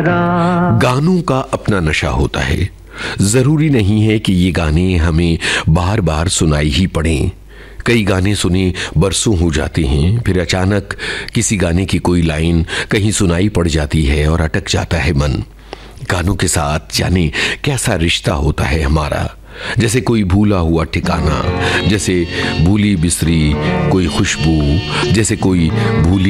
जरा। गानों का अपना नशा होता है। जरूरी नहीं है कि ये गाने हमें बार बार सुनाई ही पड़ें। कई गाने सुने बरसों हो जाते हैं, फिर अचानक किसी गाने की कोई लाइन कहीं सुनाई पड़ जाती है और अटक जाता है मन। गानों के साथ जाने कैसा रिश्ता होता है हमारा, जैसे कोई भूला हुआ ठिकाना, जैसे भूली बिसरी कोई खुशबू, जैसे कोई भूली